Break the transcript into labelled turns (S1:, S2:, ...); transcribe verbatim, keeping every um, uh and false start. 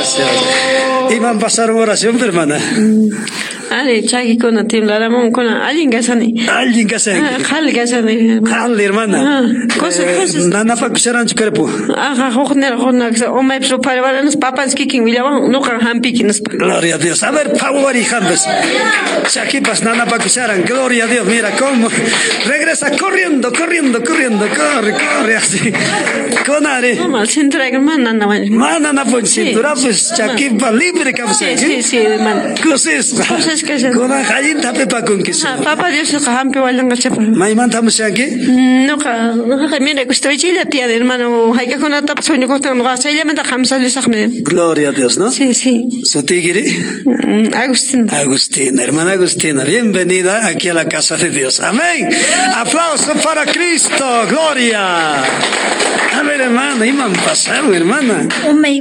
S1: Gracias. Iban a pasar oración, hermana.
S2: Ani chaki kuna timlaramon kuna alguien gasani.
S1: Alguien gasani.
S2: Hal gasani.
S1: Hal hermana.
S2: Cosas cosas.
S1: Nana pa kusaran cuerpo.
S2: Ajá, joder, joder, o me pro para para nos papas kikin milaban no kan hampi nos.
S1: Gloria a Dios. A ver, favor y jambes. Chaki pas nana pa kusaran. Gloria a Dios. Mira cómo regresa corriendo, corriendo, corriendo, corre, corre así. Conare.
S2: Mamá, se entrega mana na man.
S1: Mana na pon cintura pues chaki pa libre que
S2: Sí, sí, sí, man.
S1: Cosas.
S2: Cosas que se.
S1: Kona hayin tape pa con que.
S2: Papa Dios ka hampi walanga chapa.
S1: Mai man tamu aquí?
S2: No ka, no ka mira que estoy chile tía de hermano, hay que con otra persona que está en casa, ella me da hamsa de sahme.
S1: Gloria a Dios, ¿no?
S2: Sí, sí.
S1: Sotigiri.
S2: Agustín.
S1: Agustina, hermana Agustina, bienvenida aquí a la casa de Dios. Amén. Aplauso para Cristo. Gloria. A ver, hermana, iban pasando, hermana.